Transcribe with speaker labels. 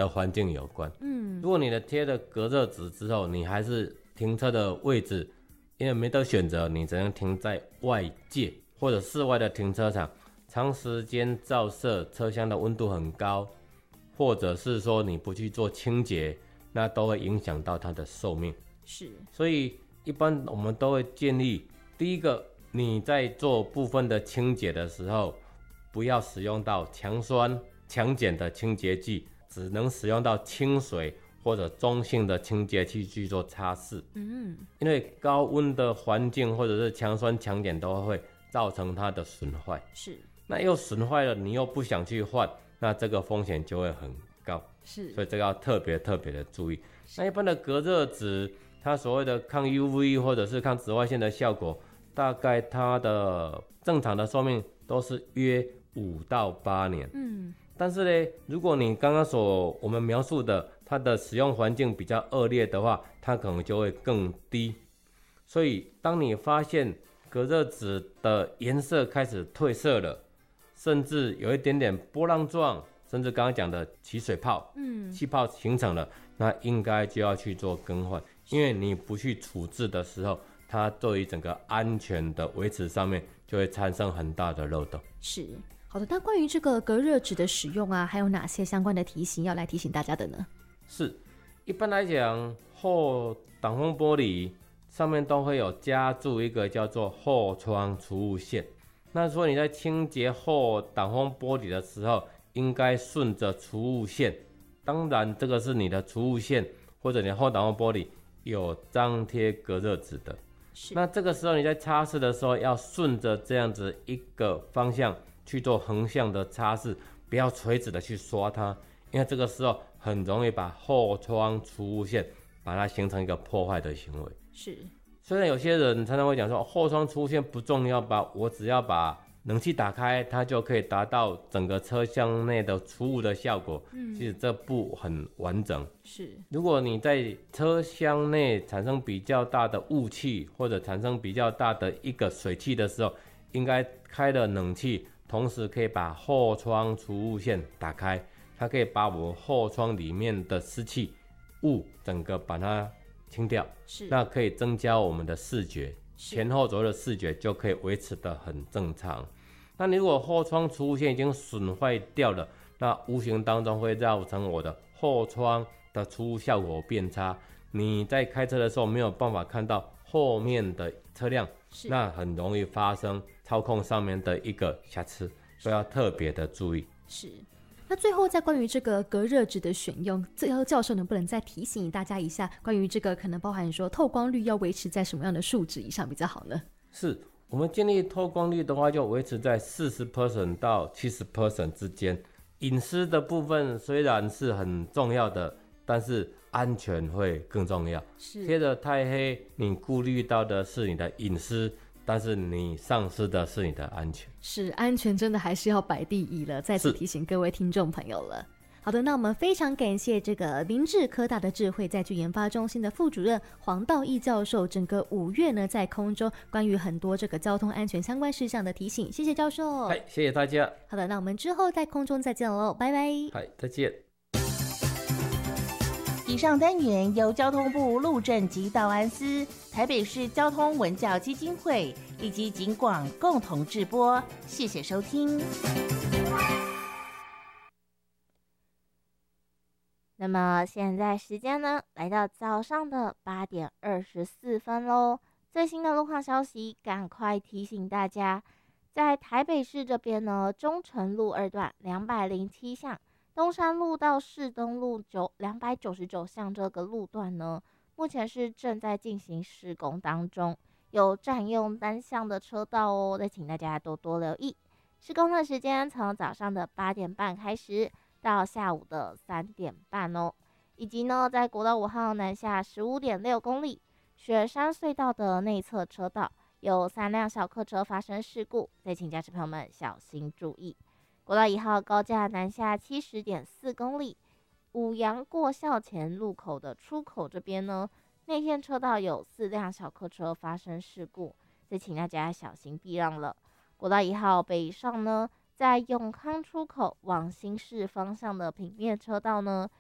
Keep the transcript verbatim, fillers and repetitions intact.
Speaker 1: 的环境有关。嗯，如果你的贴了隔热纸之后，你还是停车的位置，因为没得选择，你只能停在外界或者室外的停车场，长时间照射，车厢的温度很高，或者是说你不去做清洁，那都会影响到它的寿命。
Speaker 2: 是，
Speaker 1: 所以一般我们都会建议，第一个，你在做部分的清洁的时候，不要使用到强酸、强碱的清洁剂，只能使用到清水或者中性的清洁剂去做擦拭。嗯，因为高温的环境或者是强酸、强碱都会造成它的损坏。
Speaker 2: 是，
Speaker 1: 那又损坏了，你又不想去换，那这个风险就会很高。
Speaker 2: 是，
Speaker 1: 所以这个要特别特别的注意。那一般的隔热纸，它所谓的抗 U V 或者是抗紫外线的效果，大概它的正常的寿命都是约五到八年。嗯，但是呢，如果你刚刚所我们描述的它的使用环境比较恶劣的话，它可能就会更低。所以当你发现隔热纸的颜色开始褪色了，甚至有一点点波浪状，甚至刚刚讲的起水泡，嗯，气泡形成了，那应该就要去做更换，因为你不去处置的时候，它对于整个安全的维持上面就会产生很大的漏洞。
Speaker 2: 是，好的。那关于这个隔热纸的使用啊，还有哪些相关的提醒要来提醒大家的呢？
Speaker 1: 是，一般来讲，后挡风玻璃上面都会有加注一个叫做后窗除雾线。那说你在清洁后挡风玻璃的时候，应该顺着除雾线，当然这个是你的除雾线或者你的后挡风玻璃有张贴隔热纸的，那这个时候你在擦拭的时候要顺着这样子一个方向去做横向的擦拭，不要垂直的去刷它，因为这个时候很容易把后窗除雾线把它形成一个破坏的行为。
Speaker 2: 是，
Speaker 1: 虽然有些人常常会讲说后窗除雾线不重要吧，我只要把冷气打开，它就可以达到整个车厢内的除雾的效果。嗯，其实这不很完整。
Speaker 2: 是，
Speaker 1: 如果你在车厢内产生比较大的雾气，或者产生比较大的一个水汽的时候，应该开了冷气，同时可以把后窗除雾线打开，它可以把我后窗里面的湿气、雾整个把它清掉。是，那可以增加我们的视觉。前后左右的视觉就可以维持得很正常。那你如果后窗除雾线已经损坏掉了，那无形当中会造成我的后窗的除雾效果变差，你在开车的时候没有办法看到后面的车辆，那很容易发生操控上面的一个瑕疵，所以要特别的注意。
Speaker 2: 是。那最后，在关于这个隔热纸的选用，最后教授能不能再提醒大家一下，关于这个可能包含说透光率要维持在什么样的数值以上比较好呢？
Speaker 1: 是，我们建议透光率的话，就维持在 百分之四十 到 百分之七十 之间。隐私的部分虽然是很重要的，但是安全会更重要。贴得太黑，你顾虑到的是你的隐私，但是你丧失的是你的安全。
Speaker 2: 是，安全真的还是要摆第一了，再次提醒各位听众朋友了。好的，那我们非常感谢这个明志科大的智慧载具研发中心的副主任黄道义教授，整个五月呢在空中关于很多这个交通安全相关事项的提醒，谢谢教授。
Speaker 1: 嗨，谢谢大家。
Speaker 2: 好的，那我们之后在空中再见喽，拜拜。
Speaker 1: 嗨，再见。
Speaker 3: 以上单元由交通部路政及道安司、台北市交通文教基金会以及警广共同制播，谢谢收听。那么现在时间呢，来到早上的八点二十四分喽。最新的路况消息，赶快提醒大家，在台北市这边呢，中城路二段两百零七巷。东山路到市东路两百九十九巷这个路段呢，目前是正在进行施工当中，有占用单向的车道哦，再请大家多多留意。施工的时间从早上的八点半开始，到下午的三点半哦。以及呢，在国道五号南下十五点六公里，雪山隧道的内侧车道有三辆小客车发生事故，再请驾驶朋友们小心注意。国道一号高架南下七十点四公里，五杨过校前路口的出口这边呢，内线车道有四辆小客车发生事故，所以请大家小心避让了。国道一号北上呢，在永康出口往新市方向的平面车道呢，